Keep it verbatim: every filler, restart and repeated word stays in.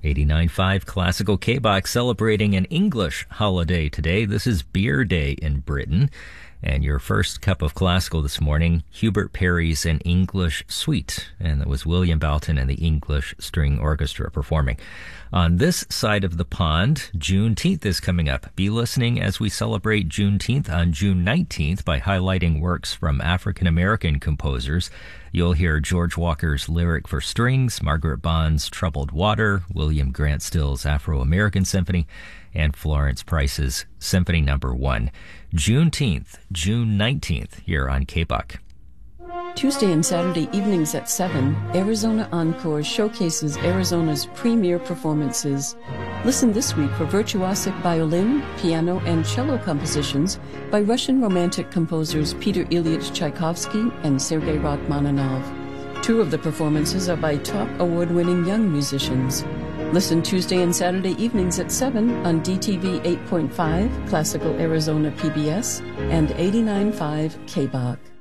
eighty-nine point five Classical K-Box celebrating an English holiday today. This is Beer Day in Britain. And your first cup of classical this morning, Hubert Parry's An English Suite. And that was William Boughton and the English String Orchestra performing. On this side of the pond, Juneteenth is coming up. Be listening as we celebrate Juneteenth on June nineteenth by highlighting works from African-American composers. You'll hear George Walker's Lyric for Strings, Margaret Bond's Troubled Water, William Grant Still's Afro-American Symphony, and Florence Price's Symphony Number One. Juneteenth, June nineteenth, here on K B U C. Tuesday and Saturday evenings at seven, Arizona Encore showcases Arizona's premier performances. Listen this week for virtuosic violin, piano, and cello compositions by Russian Romantic composers Peter Ilyich Tchaikovsky and Sergei Rachmaninoff. Two of the performances are by top award-winning young musicians. Listen Tuesday and Saturday evenings at seven on D T V eight point five, Classical Arizona P B S, and eighty-nine point five K B O C.